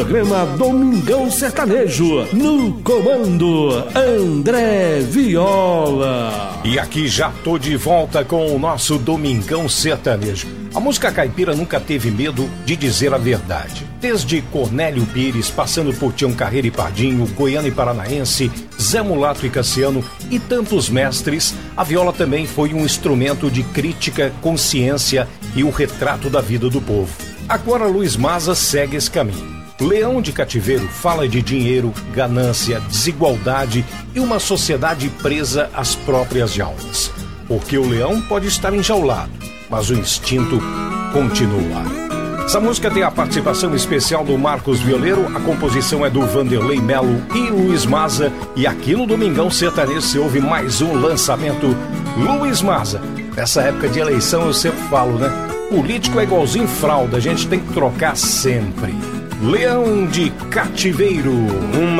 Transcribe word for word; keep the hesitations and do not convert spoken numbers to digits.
Programa Domingão Sertanejo, no comando André Viola. E aqui já tô de volta com o nosso Domingão Sertanejo. A música caipira nunca teve medo de dizer a verdade. Desde Cornélio Pires, passando por Tião Carreiro e Pardinho, Goiano e Paranaense, Zé Mulato e Cassiano e tantos mestres, a viola também foi um instrumento de crítica, consciência e o retrato da vida do povo. Agora Luiz Maza segue esse caminho. Leão de Cativeiro fala de dinheiro, ganância, desigualdade e uma sociedade presa às próprias jaulas. Porque o leão pode estar enjaulado, mas o instinto continua. Essa música tem a participação especial do Marcos Violeiro, a composição é do Vanderlei Melo e Luiz Maza, e aqui no Domingão Sertanejo se ouve mais um lançamento, Luiz Maza. Nessa época de eleição eu sempre falo, né? Político é igualzinho fralda, a gente tem que trocar sempre. Leão de Cativeiro, uma